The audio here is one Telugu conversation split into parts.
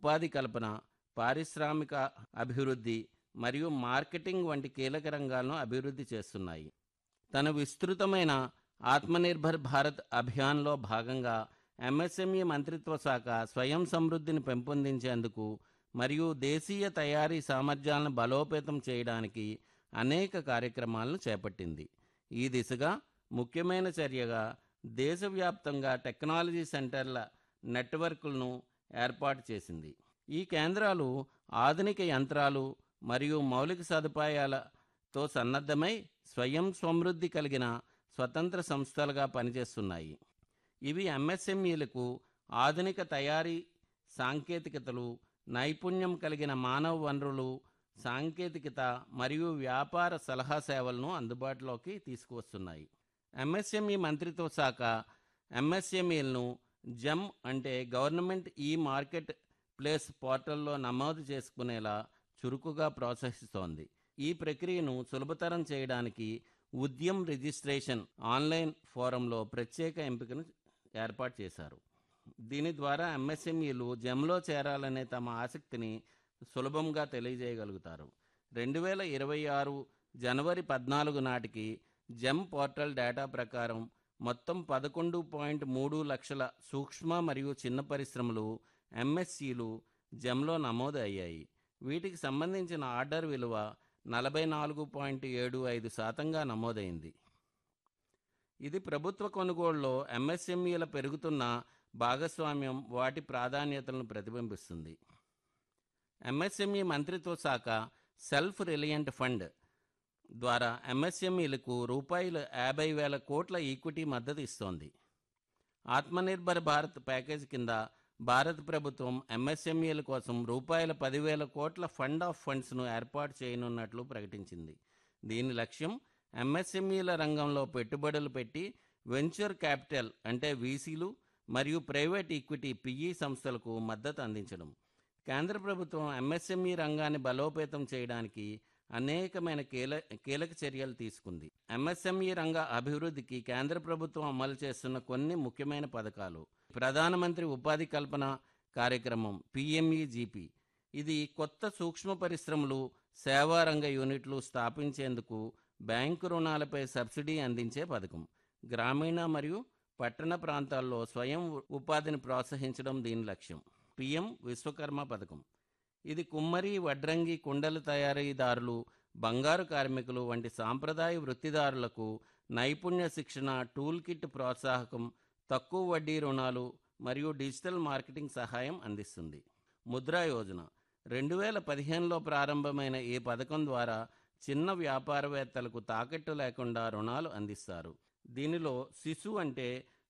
ఉపాధి కల్పన, పారిశ్రామిక అభివృద్ధి మరియు మార్కెటింగ్ వంటి కీలక రంగాలను అభివృద్ధి చేస్తున్నాయి. తన విస్తృతమైన ఆత్మనిర్భర్ భారత్ అభియాన్లో భాగంగా ఎంఎస్ఎంఈ మంత్రిత్వ శాఖ స్వయం సమృద్ధిని పెంపొందించేందుకు మరియు దేశీయ తయారీ సామర్థ్యాలను బలోపేతం చేయడానికి అనేక కార్యక్రమాలను చేపట్టింది. ఈ దిశగా ముఖ్యమైన చర్యగా దేశవ్యాప్తంగా టెక్నాలజీ సెంటర్ల నెట్వర్క్లను ఏర్పాటు చేసింది. ఈ కేంద్రాలు ఆధునిక యంత్రాలు మరియు మౌలిక సదుపాయాలతో సన్నద్ధమై స్వయం సమృద్ధి కలిగిన స్వతంత్ర సంస్థలుగా పనిచేస్తున్నాయి. ఇవి ఎంఎస్ఎంఈలకు ఆధునిక తయారీ సాంకేతికతలు, నైపుణ్యం కలిగిన మానవ వనరులు, సాంకేతికత మరియు వ్యాపార సలహా సేవలను అందుబాటులోకి తీసుకువస్తున్నాయి. ఎంఎస్ఎంఈ మంత్రిత్వ శాఖ ఎంఎస్ఎంఈలను జెమ్ అంటే గవర్నమెంట్ ఈ మార్కెట్ ప్లేస్ పోర్టల్లో నమోదు చేసుకునేలా చురుకుగా ప్రోత్సహిస్తోంది. ఈ ప్రక్రియను సులభతరం చేయడానికి ఉద్యమ్ రిజిస్ట్రేషన్ ఆన్లైన్ ఫోరంలో ప్రత్యేక ఎంపికను ఏర్పాటు చేశారు. దీని ద్వారా ఎంఎస్ఎంఈలు జెమ్లో చేరాలనే తమ ఆసక్తిని సులభంగా తెలియజేయగలుగుతారు. 2026 జనవరి 14 నాటికి జెమ్ పోర్టల్ డేటా ప్రకారం మొత్తం 11.3 లక్షల సూక్ష్మ మరియు చిన్న పరిశ్రమలు ఎంఎస్సీలు జెమ్లో నమోదు అయ్యాయి. వీటికి సంబంధించిన ఆర్డర్ విలువ 44.75% నమోదైంది. ఇది ప్రభుత్వ కొనుగోళ్లలో ఎంఎస్ఎంఈల పెరుగుతున్న భాగస్వామ్యం, వాటి ప్రాధాన్యతలను ప్రతిబింబిస్తుంది. ఎంఎస్ఎంఈ మంత్రిత్వ శాఖ సెల్ఫ్ రిలయంట్ ఫండ్ ద్వారా ఎంఎస్ఎంఈలకు ₹50,000 కోట్ల ఈక్విటీ మద్దతు ఇస్తోంది. ఆత్మనిర్భర్ భారత్ ప్యాకేజ్ కింద భారత ప్రభుత్వం ఎంఎస్ఎంఈల కోసం ₹10,000 కోట్ల ఫండ్ ఆఫ్ ఫండ్స్ను ఏర్పాటు చేయనున్నట్లు ప్రకటించింది. దీని లక్ష్యం ఎంఎస్ఎంఈల రంగంలో పెట్టుబడులు పెట్టి వెంచర్ క్యాపిటల్ అంటే వీసీలు మరియు ప్రైవేట్ ఈక్విటీ పిఈ సంస్థలకు మద్దతు అందించడం. కేంద్ర ప్రభుత్వం ఎంఎస్ఎంఈ రంగాన్ని బలోపేతం చేయడానికి అనేకమైన కీలక చర్యలు తీసుకుంది. ఎంఎస్ఎంఈ రంగ అభివృద్ధికి కేంద్ర ప్రభుత్వం అమలు చేస్తున్న కొన్ని ముఖ్యమైన పథకాలు: ప్రధానమంత్రి ఉపాధి కల్పన కార్యక్రమం పిఎంఈజీపీ, ఇది కొత్త సూక్ష్మ పరిశ్రమలు, సేవా రంగ యూనిట్లు స్థాపించేందుకు బ్యాంకు రుణాలపై సబ్సిడీ అందించే పథకం. గ్రామీణ మరియు పట్టణ ప్రాంతాల్లో స్వయం ఉపాధిని ప్రోత్సహించడం దీని లక్ష్యం. పిఎం విశ్వకర్మ పథకం, ఇది కుమ్మరి, వడ్రంగి, కుండల తయారీదారులు, బంగారు కార్మికులు వంటి సాంప్రదాయ వృత్తిదారులకు నైపుణ్య శిక్షణ, టూల్ కిట్ ప్రోత్సాహకం, తక్కువ వడ్డీ రుణాలు మరియు డిజిటల్ మార్కెటింగ్ సహాయం అందిస్తుంది. ముద్రా యోజన 2015లో ప్రారంభమైన ఈ పథకం ద్వారా చిన్న వ్యాపారవేత్తలకు తాకట్టు లేకుండా రుణాలు అందిస్తారు. దీనిలో శిశు అంటే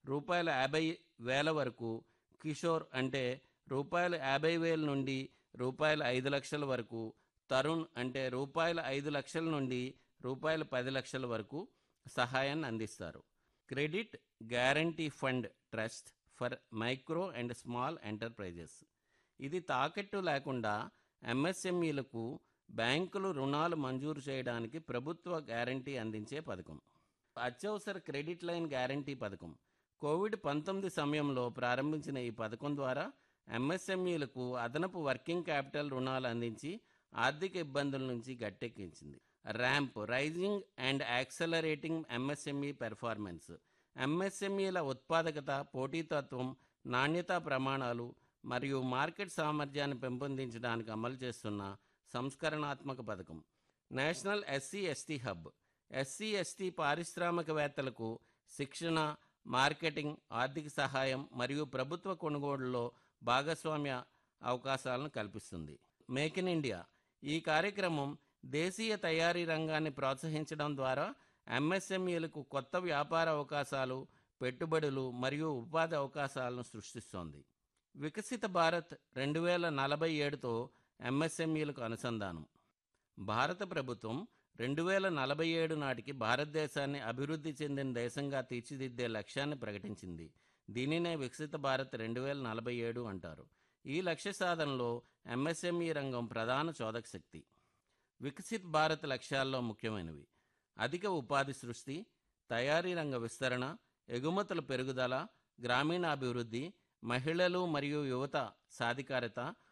₹50,000 వరకు, కిషోర్ అంటే ₹50,000 నుండి ₹5 లక్షల వరకు, తరుణ్ అంటే ₹5 లక్షల నుండి ₹10 లక్షల వరకు సహాయాన్ని అందిస్తారు. Credit guarantee fund trust for micro and small enterprises, ఇది తాకట్టు లేకుండా ఎంఎస్ఎంఈలకు బ్యాంకులు రుణాలు మంజూరు చేయడానికి ప్రభుత్వ గ్యారంటీ అందించే పథకం. అత్యవసర క్రెడిట్ లైన్ గ్యారంటీ పథకం, కోవిడ్-19 సమయంలో ప్రారంభించిన ఈ పథకం ద్వారా ఎంఎస్ఎంఈలకు అదనపు వర్కింగ్ క్యాపిటల్ రుణాలు అందించి ఆర్థిక ఇబ్బందుల నుంచి గట్టెక్కించింది. Ramp rising and accelerating MSME performance, ఎంఎస్ఎంఈల ఉత్పాదకత, పోటీతత్వం, నాణ్యతా ప్రమాణాలు మరియు మార్కెట్ సామర్థ్యాన్ని పెంపొందించడానికి అమలు చేస్తున్న సంస్కరణాత్మక పథకం. నేషనల్ ఎస్సీ/ఎస్టీ హబ్, ఎస్సీ/ఎస్టీ పారిశ్రామికవేత్తలకు శిక్షణ, మార్కెటింగ్, ఆర్థిక సహాయం మరియు ప్రభుత్వ కొనుగోళ్లలో భాగస్వామ్య అవకాశాలను కల్పిస్తుంది. మేక్ ఇన్ ఇండియా, ఈ కార్యక్రమం దేశీయ తయారీ రంగాన్ని ప్రోత్సహించడం ద్వారా ఎంఎస్ఎంఈలకు కొత్త వ్యాపార అవకాశాలు, పెట్టుబడులు మరియు ఉపాధి అవకాశాలను సృష్టిస్తోంది. వికసిత భారత్ 2047తో ఎంఎస్ఎంఈలకు అనుసంధానం. భారత ప్రభుత్వం 2047 నాటికి భారతదేశాన్ని అభివృద్ధి చెందిన దేశంగా తీర్చిదిద్దే లక్ష్యాన్ని ప్రకటించింది. దీనినే వికసిత భారత్ 2047 అంటారు. ఈ లక్ష్య సాధనలో ఎంఎస్ఎంఈ రంగం ప్రధాన చోదక శక్తి. వికసిత్ భారత్ లక్ష్యాల్లో ముఖ్యమైనవి: అధిక ఉపాధి సృష్టి, తయారీ రంగ విస్తరణ, ఎగుమతుల పెరుగుదల, గ్రామీణాభివృద్ధి, మహిళలు మరియు యువత సాధికారత,